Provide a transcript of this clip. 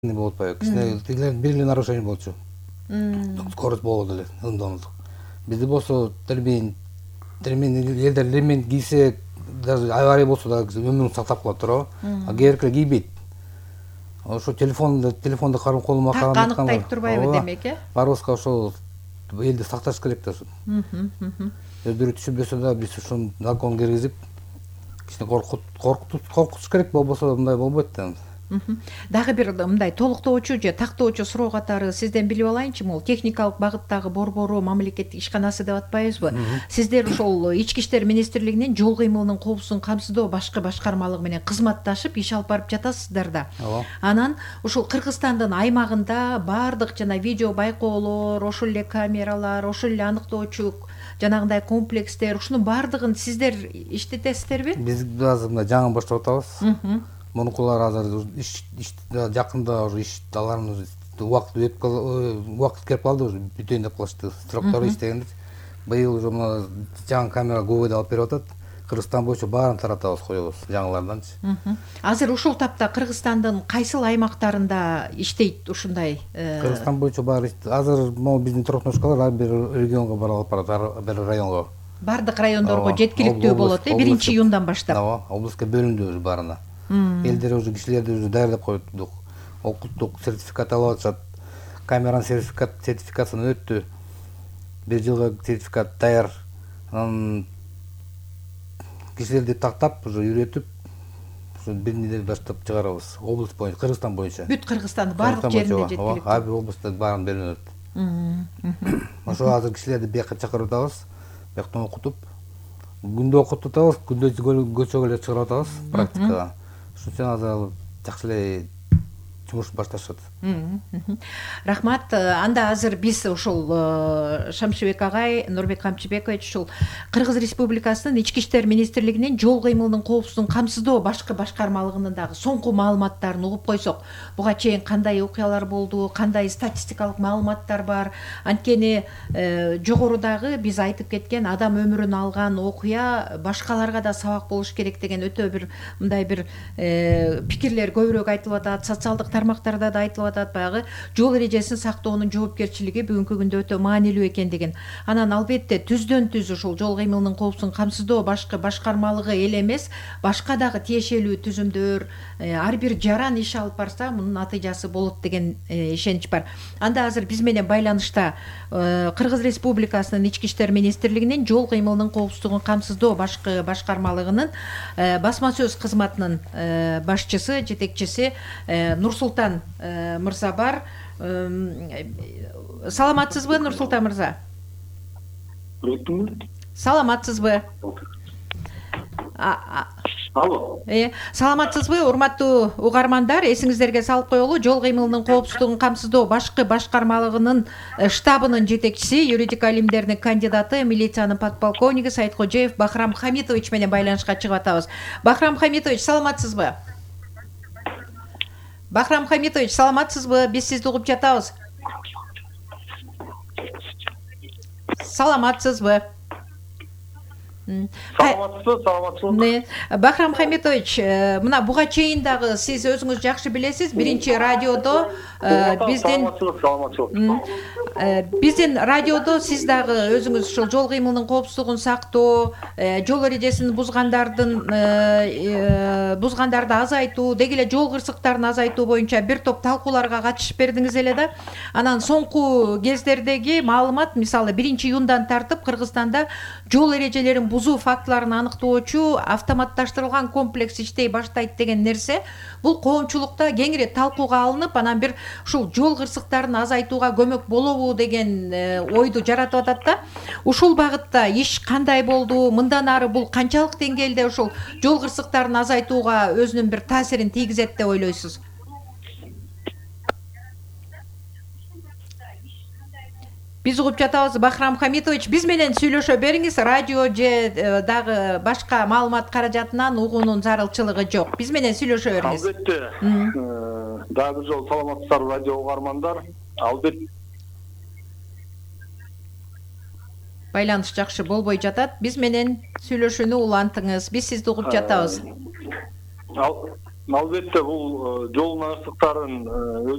болуп атпайбы. Кичине белгилүү нарушение болчу. Скорость болду эле, ыңдоолдук. Бизде болсо элдер лемент кийсе, даже авария болсо да өмүрүн сактап калат туурабы? А кээбиркилер кийбейт. Ошо телефонду колума так аныктайт турбайбы демек, э? Баарыбызга ошол элди сакташ керек да. Өздөрү түшүнбөсө да биз ушун закон киргизип, кичине коркутуш керек, болбосо мындай болбойт да. Дагы бир мындай толуктоочу же тактоочу суроо катары сизден билип алайынчы, могул техникалык багыттагы борбору мамлекеттик ишканасы деп атпайбызбы? Сиздер ошол Ички иштер министрлигинин жол кыймылынын коопсуздугун камсыздоо башкы башкармалыгы менен кызматташып иш алып барып жатасыздар да. Анан ушул Кыргызстандын аймагында баардык жана видео байкоолор, ошол эле камералар, ошол эле аныктоочу жанагындай комплекстер, ушунун баардыгын сиздер иштетесиздерби? Биз азыр мына жаңы баштап атабыз. Мунукулар азыр жакында уже иш аларын убакыт келип калды, уже бүтөйүн деп калышты. Структура иштегенде быйыл уже мына жаңы камера Гуйда алып берип атат. Кыргызстан боюнча баарын таратабыз, коебуз жаңыларданчы. Азыр ушул тапта Кыргызстандын кайсыл аймактарында иштейт ушундай? Кыргызстан боюнча баары азыр могу биздин туротношкалар ар бир регионго алып барат, ар бир районго. Бардык райондорго жеткиликтүү болот, 1-июндан баштап. Ооба, областка бөлүндү уже баарына. Элдер уже кишилерди уже даярдап коюптук. Окуттук сертификат алып атышат. Камеранын сертификацияны өттү. 1 жылга сертификат даяр. Анан кишилерди тактап, уже үйрөтүп, ушу бир неделе баштап чыгарабыз. Область боюнча, Кыргызстан боюнча. Бүт Кыргызстандын бардык жеринде жеткиликтүү. Ар бир областта баарын берилет. Ошо азыр кишилерди бияка чакырып атабыз. Бияктан окутуп, күндө окутуп атабыз, күндө көчөгө эле чыгарып атабыз практикага. Ошон үчүн азыр жакшы эле жумуш башташат. Рахмат. Анда азыр биз ушул Шамшыбек агай, Нурбек Камчыбекович ушул Кыргыз Республикасынын Ички иштер министрлигинин жол кыймылынын коопсуздугун камсыздоо башкы башкармалыгынын дагы соңку маалыматтарын угуп койсок, буга чейин кандай окуялар болду, кандай статистикалык маалыматтар бар? Анткени жогорудагы биз айтып кеткен адам өмүрүн алган окуя башкаларга да сабак болуш керек деген өтө бир мындай бир пикирлер көбүрөөк айтылып атат. Социалдык тармактарда да айтылып атат, баягы жол эрежесин сактоонун жоопкерчилиги бүгүнкү күндө өтө маанилүү экендигин. Анан албетте түздөн түз ушул жол кыймылынын коопсуздугун камсыздоо башкы башкармалыгы эле эмес, башка дагы тиешелүү түзүмдөр, ар бир жаран иш алып барса, мунун натыйжасы болот деген ишенич бар. Анда азыр биз менен байланышта Кыргыз Республикасынын Ички иштер министрлигинин жол кыймылынын коопсуздугун камсыздоо башкы башкармалыгынын басма сөз кызматынын башчысы, жетекчиси Нурсултан мырза бар. Саламатсызбы, Нурсултан мырза? Саламатсызбы? Алло. Саламатсызбы, урматтуу угармандар? Эсиңиздерге салып коелу, жол кыймылынын коопсуздугун камсыздоо башкы башкармалыгынын штабынын жетекчиси, юридика илимдеринин кандидаты, милициянын подполковниги Сайыткожоев Бахрам Хамитович менен байланышка чыгып атабыз. Бахрам Хамитович, саламатсызбы? Бахрам Хамитович, саламатсызбы? Биз сизди угуп жатабыз. Саламатсызбы? Саламатсызбы. Бахрам Хамитович, мына буга чейин дагы сиз өзүңүз жакшы билесиз, биринчи радиодо биздин радиодо сиз дагы өзүңүз ушул жол кыймылынын коопсуздугун сактоо, жол эрежесин бузгандарды азайтуу, деги эле жол кырсыктарын азайтуу боюнча бир топ талкууларга катышып бердиңиз эле да. Анан соңку кездердеги маалымат, мисалы 1-июндан тартып Кыргызстанда жол эрежелерин бузуу фактыларын аныктоочу автоматташтырылган комплекс иштей баштайт деген нерсе бул коомчулукта кеңири талкууга алынып, анан бир ушул жол кырсыктарын азайтууга көмөк болобу деген ойду жаратып атат да. Ушул багытта иш кандай болду? Мындан ары бул канчалык деңгээлде ушул жол кырсыктарын азайтууга өзүнүн бир таасирин тийгизет деп ойлойсуз? Биз угуп жатабыз, Бахрам Хамитович. Биз менен сүйлөшө бериңиз. Радио же дагы башка маалымат каражатынан угуунун зарылчылыгы жок. Биз менен сүйлөшө бериңиз. Албетте. Дагы бир жолу саламатсыздарбы, радио угармандар. Албетте. Байланыш жакшы болбой жатат. Биз менен сүйлөшүүнү улантыңыз. Биз сизди угуп жатабыз. Албетте бул жол нарсыктарын